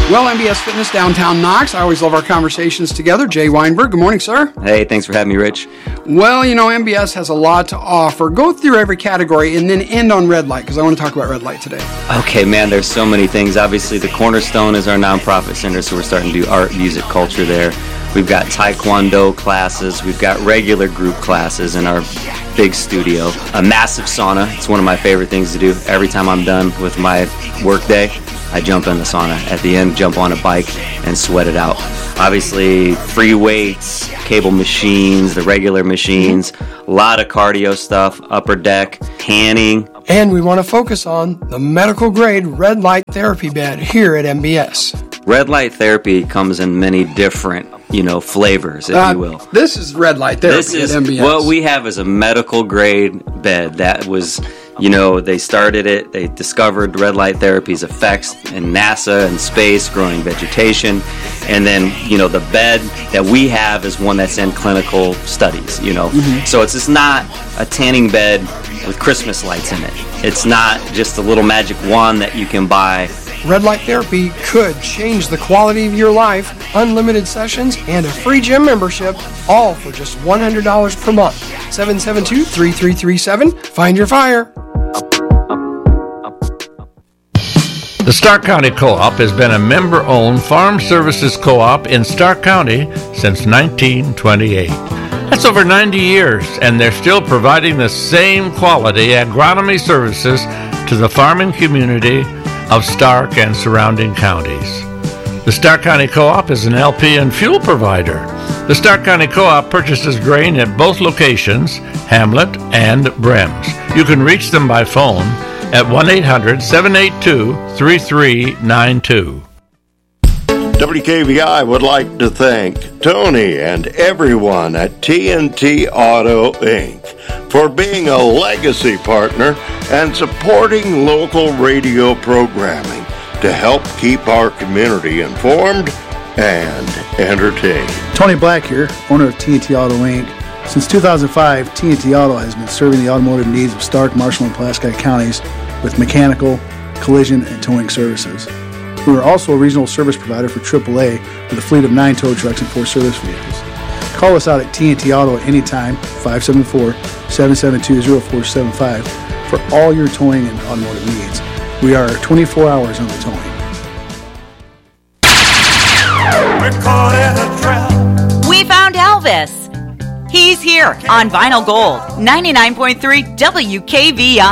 Well, MBS Fitness, downtown Knox. I always love our conversations together. Jay Weinberg, good morning, sir. Hey, thanks for having me, Rich. Well, MBS has a lot to offer. Go through every category and then end on Red Light, because I want to talk about Red Light today. Okay, man, there's so many things. Obviously, the Cornerstone is our nonprofit center, so we're starting to do art, music, culture there. We've got Taekwondo classes. We've got regular group classes in our big studio. A massive sauna. It's one of my favorite things to do. Every time I'm done with my work day, I jump in the sauna. At the end, jump on a bike and sweat it out. Obviously, free weights, cable machines, the regular machines, a lot of cardio stuff, upper deck, tanning. And we want to focus on the medical-grade red light therapy bed here at MBS. Red light therapy comes in many different, flavors, if you will. This is Red Light therapy at MBS. What we have is a medical-grade bed that was... they started it, they discovered red light therapy's effects in NASA and space, growing vegetation, and then, the bed that we have is one that's in clinical studies, So it's just not a tanning bed with Christmas lights in it. It's not just a little magic wand that you can buy. Red light therapy could change the quality of your life, unlimited sessions, and a free gym membership, all for just $100 per month. 772-3337. Find your fire. The Stark County Co-op has been a member-owned farm services co-op in Stark County since 1928. That's over 90 years, and they're still providing the same quality agronomy services to the farming community of Stark and surrounding counties. The Stark County Co-op is an LP and fuel provider. The Stark County Co-op purchases grain at both locations, Hamlet and Brems. You can reach them by phone at 1-800-782-3392. WKVI would like to thank Tony and everyone at TNT Auto Inc. for being a legacy partner and supporting local radio programming to help keep our community informed and entertained. Tony Black here, owner of TNT Auto Inc. Since 2005, TNT Auto has been serving the automotive needs of Stark, Marshall, and Pulaski counties with mechanical, collision, and towing services. We are also a regional service provider for AAA with a fleet of 9 tow trucks and 4 service vehicles. Call us out at TNT Auto at any time, 574-772-0475, for all your towing and automotive needs. We are 24 hours on the towing. We found Elvis. He's here on Vinyl Gold, 99.3 WKVI.